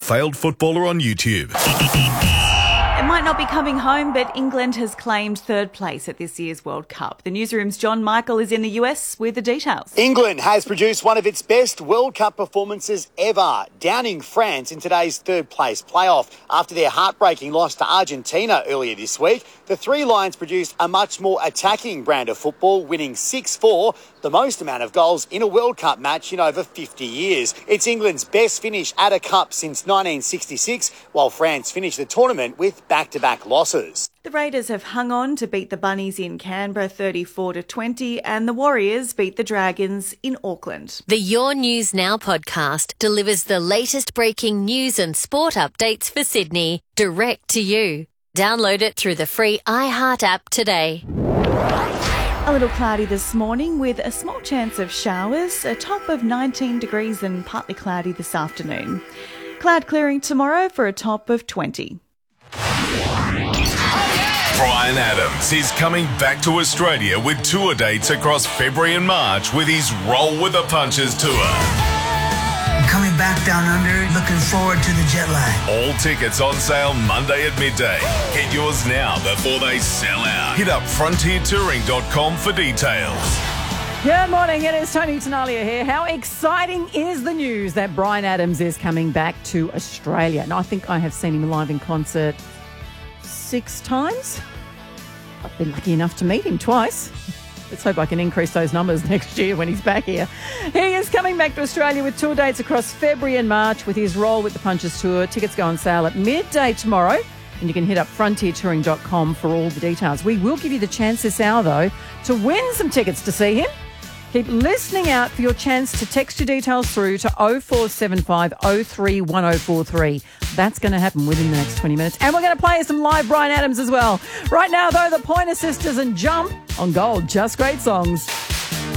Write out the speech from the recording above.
failed footballer on YouTube. It might not be coming home, but England has claimed third place at this year's World Cup. The newsroom's John Michael is in the US with the details. England has produced one of its best World Cup performances ever, downing France in today's third place playoff. After their heartbreaking loss to Argentina earlier this week, the Three Lions produced a much more attacking brand of football, winning 6-4, the most amount of goals in a World Cup match in over 50 years. It's England's best finish at a cup since 1966, while France finished the tournament with back-to-back losses. The Raiders have hung on to beat the Bunnies in Canberra 34-20, and the Warriors beat the Dragons in Auckland. The Your News Now podcast delivers the latest breaking news and sport updates for Sydney direct to you. Download it through the free iHeart app today. A little cloudy this morning with a small chance of showers, a top of 19 degrees and partly cloudy this afternoon. Cloud clearing tomorrow for a top of 20. Bryan Adams is coming back to Australia with tour dates across February and March with his Roll with the Punches tour. Coming back down under, looking forward to the jet lag. All tickets on sale Monday at midday. Get yours now before they sell out. Hit up frontiertouring.com for details. Good morning, it is Tony Tenalia here. How exciting is the news that Bryan Adams is coming back to Australia? And I think I have seen him live in concert 6 times. I've been lucky enough to meet him twice. Let's hope I can increase those numbers next year when he's back here. He is coming back to Australia with tour dates across February and March with his Roll with the Punches tour. Tickets go on sale at midday tomorrow, and you can hit up frontiertouring.com for all the details. We will give you the chance this hour, though, to win some tickets to see him. Keep listening out for your chance to text your details through to 0475 031043. That's going to happen within the next 20 minutes. And we're going to play some live Bryan Adams as well. Right now, though, the Pointer Sisters and Jump on Gold. Just great songs.